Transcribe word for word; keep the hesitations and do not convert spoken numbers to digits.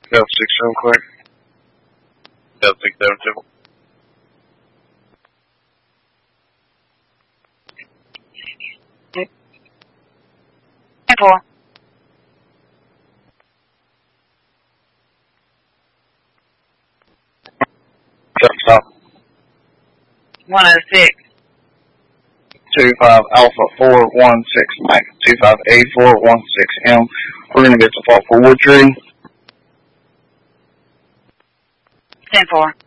Delta six real quick. Delta six seven two. ten four. Stop. one oh six. two five Alpha four one six Mike. two five A four one six M. We're going to get to fall forward tree. ten four.